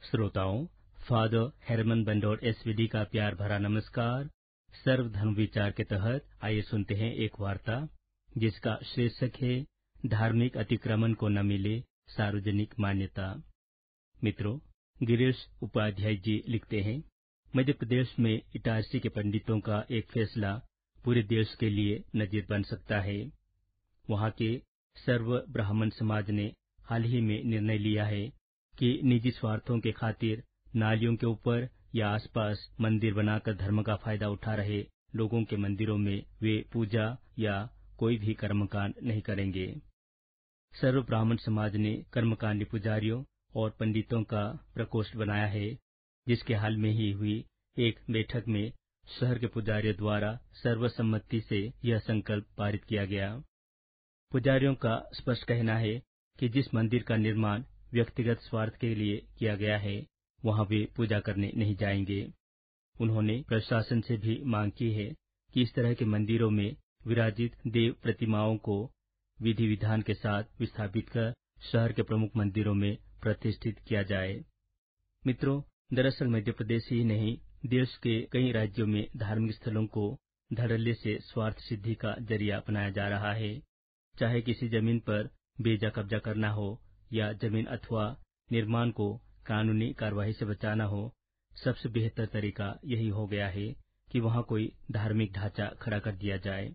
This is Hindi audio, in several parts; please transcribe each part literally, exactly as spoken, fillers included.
श्रोताओं, फादर हेरमन बंडोर एसवीडी का प्यार भरा नमस्कार। सर्वधर्म विचार के तहत आइए सुनते हैं एक वार्ता जिसका शीर्षक है धार्मिक अतिक्रमण को न मिले सार्वजनिक मान्यता। मित्रों, गिरीश उपाध्याय जी लिखते हैं, मध्य प्रदेश में इटारसी के पंडितों का एक फैसला पूरे देश के लिए नजीर बन सकता है। वहां के सर्व ब्राह्मण समाज ने हाल ही में निर्णय लिया है कि निजी स्वार्थों के खातिर नालियों के ऊपर या आसपास मंदिर बनाकर धर्म का फायदा उठा रहे लोगों के मंदिरों में वे पूजा या कोई भी कर्मकांड नहीं करेंगे। सर्व ब्राह्मण समाज ने कर्मकांडी पुजारियों और पंडितों का प्रकोष्ठ बनाया है, जिसके हाल में ही हुई एक बैठक में शहर के पुजारियों द्वारा सर्वसम्मति से यह संकल्प पारित किया गया। पुजारियों का स्पष्ट कहना है कि जिस मंदिर का निर्माण व्यक्तिगत स्वार्थ के लिए किया गया है, वहां वे पूजा करने नहीं जाएंगे। उन्होंने प्रशासन से भी मांग की है कि इस तरह के मंदिरों में विराजित देव प्रतिमाओं को विधि विधान के साथ विस्थापित कर शहर के प्रमुख मंदिरों में प्रतिष्ठित किया जाए। मित्रों, दरअसल मध्य प्रदेश ही नहीं, देश के कई राज्यों में धार्मिक स्थलों को धड़ल्ले से स्वार्थ सिद्धि का जरिया बनाया जा रहा है। चाहे किसी जमीन पर बेजा कब्जा करना हो या जमीन अथवा निर्माण को कानूनी कार्रवाई से बचाना हो, सबसे बेहतर तरीका यही हो गया है कि वहां कोई धार्मिक ढांचा खड़ा कर दिया जाए।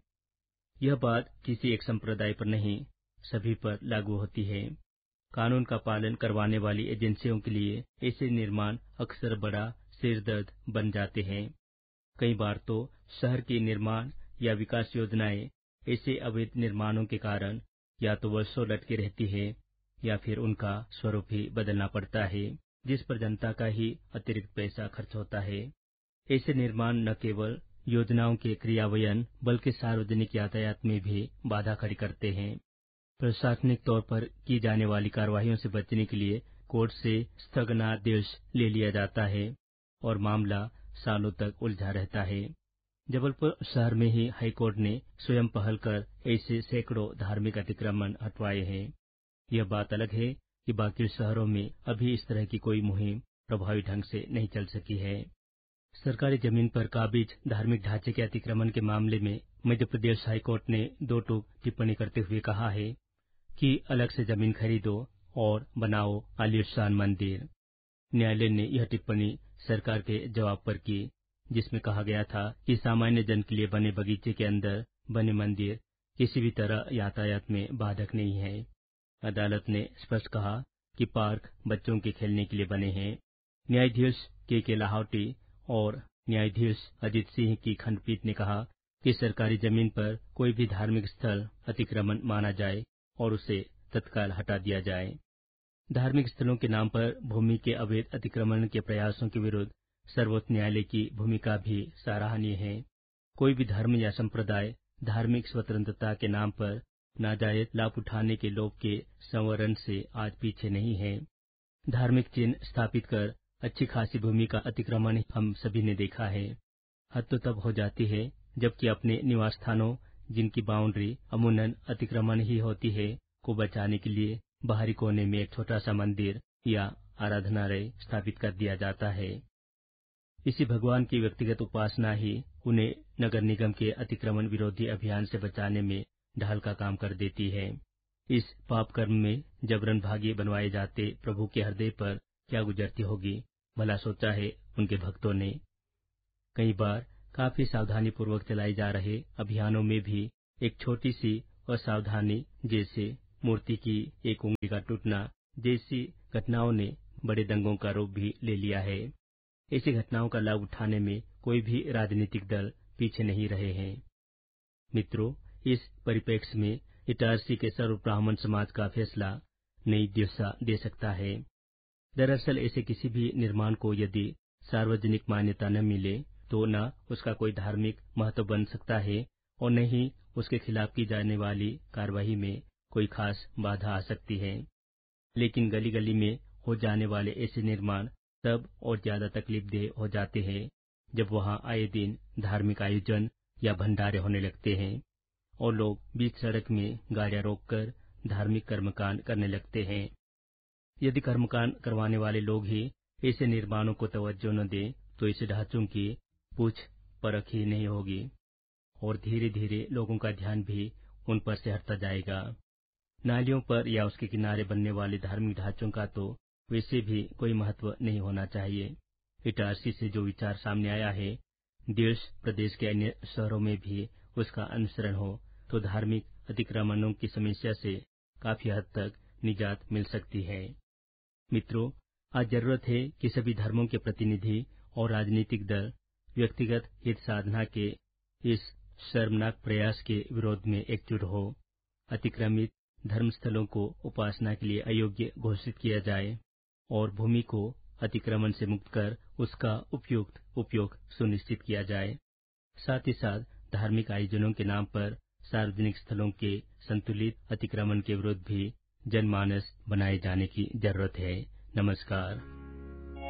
यह बात किसी एक संप्रदाय पर नहीं, सभी पर लागू होती है। कानून का पालन करवाने वाली एजेंसियों के लिए ऐसे निर्माण अक्सर बड़ा सिरदर्द बन जाते हैं। कई बार तो शहर की निर्माण या विकास योजनाएं ऐसे अवैध निर्माणों के कारण या तो वर्षों लटकी रहती है या फिर उनका स्वरूप ही बदलना पड़ता है, जिस पर जनता का ही अतिरिक्त पैसा खर्च होता है। ऐसे निर्माण न केवल योजनाओं के क्रियान्वयन बल्कि सार्वजनिक यातायात में भी बाधा खड़ी करते हैं। प्रशासनिक तौर पर की जाने वाली कार्रवाइयों से बचने के लिए कोर्ट से स्थगनादेश ले लिया जाता है और मामला सालों तक उलझा रहता है। जबलपुर शहर में ही हाईकोर्ट ने स्वयं पहल कर ऐसे सैकड़ों धार्मिक अतिक्रमण हटवाए हैं। यह बात अलग है कि बाकी शहरों में अभी इस तरह की कोई मुहिम प्रभावी ढंग से नहीं चल सकी है। सरकारी जमीन पर काबिज धार्मिक ढांचे के अतिक्रमण के मामले में मध्य प्रदेश हाईकोर्ट ने दो टूक टिप्पणी करते हुए कहा है कि अलग से जमीन खरीदो और बनाओ आलीशान मंदिर। न्यायालय ने यह टिप्पणी सरकार के जवाब पर की, जिसमें कहा गया था कि सामान्य जन के लिए बने बगीचे के अंदर बने मंदिर किसी भी तरह यातायात में बाधक नहीं है। अदालत ने स्पष्ट कहा कि पार्क बच्चों के खेलने के लिए बने हैं। न्यायाधीश के के लाहौटी और न्यायाधीश अजित सिंह की खंडपीठ ने कहा कि सरकारी जमीन पर कोई भी धार्मिक स्थल अतिक्रमण माना जाए और उसे तत्काल हटा दिया जाए। धार्मिक स्थलों के नाम पर भूमि के अवैध अतिक्रमण के प्रयासों के विरुद्ध सर्वोच्च न्यायालय की भूमिका भी सराहनीय है। कोई भी धर्म या संप्रदाय धार्मिक स्वतंत्रता के नाम पर नाजायज लाभ उठाने के लोभ के संवरण से आज पीछे नहीं है। धार्मिक चिन्ह स्थापित कर अच्छी खासी भूमि का अतिक्रमण हम सभी ने देखा है। हद तो तब हो जाती है जबकि अपने निवास स्थानों, जिनकी बाउंड्री अमूमन अतिक्रमण ही होती है, को बचाने के लिए बाहरी कोने में एक छोटा सा मंदिर या आराधनालय स्थापित कर दिया जाता है। इसी भगवान की व्यक्तिगत उपासना ही उन्हें नगर निगम के अतिक्रमण विरोधी अभियान से बचाने में ढाल का काम कर देती है। इस पाप कर्म में जबरन भागी बनवाए जाते प्रभु के हृदय पर क्या गुजरती होगी, भला सोचा है उनके भक्तों ने। कई बार काफी सावधानी पूर्वक चलाए जा रहे अभियानों में भी एक छोटी सी असावधानी, जैसे मूर्ति की एक उंगली का टूटना जैसी घटनाओं ने बड़े दंगों का रूप भी ले लिया है। ऐसी घटनाओं का लाभ उठाने में कोई भी राजनीतिक दल पीछे नहीं रहे हैं। मित्रों, इस परिप्रेक्ष्य में इटारसी के सर्व ब्राह्मण समाज का फैसला नई दिशा दे सकता है। दरअसल ऐसे किसी भी निर्माण को यदि सार्वजनिक मान्यता न मिले तो न उसका कोई धार्मिक महत्व बन सकता है और न ही उसके खिलाफ की जाने वाली कार्रवाई में कोई खास बाधा आ सकती है। लेकिन गली गली में हो जाने वाले ऐसे निर्माण तब और ज्यादा तकलीफदेह हो जाते हैं जब वहां आए दिन धार्मिक आयोजन या भंडारे होने लगते हैं और लोग बीच सड़क में गाड़ियां रोककर धार्मिक कर्मकांड करने लगते हैं। यदि कर्मकांड करवाने वाले लोग ही ऐसे निर्माणों को तवज्जो न दें तो इस ढांचों की पूछ परख ही नहीं होगी और धीरे धीरे लोगों का ध्यान भी उन पर से हटता जाएगा। नालियों पर या उसके किनारे बनने वाले धार्मिक ढांचों का तो वैसे भी कोई महत्व नहीं होना चाहिए। इटारसी से जो विचार सामने आया है, देश प्रदेश के अन्य शहरों में भी उसका अनुसरण हो तो धार्मिक अतिक्रमणों की समस्या से काफी हद तक निजात मिल सकती है। मित्रों, आज जरूरत है कि सभी धर्मों के प्रतिनिधि और राजनीतिक दल व्यक्तिगत हित साधना के इस शर्मनाक प्रयास के विरोध में एकजुट हो। अतिक्रमित धर्मस्थलों को उपासना के लिए अयोग्य घोषित किया जाए और भूमि को अतिक्रमण से मुक्त कर उसका उपयुक्त उपयोग सुनिश्चित किया जाए। साथ ही साथ धार्मिक आयोजनों के नाम पर सार्वजनिक स्थलों के संतुलित अतिक्रमण के विरुद्ध भी जनमानस बनाए जाने की जरूरत है। नमस्कार।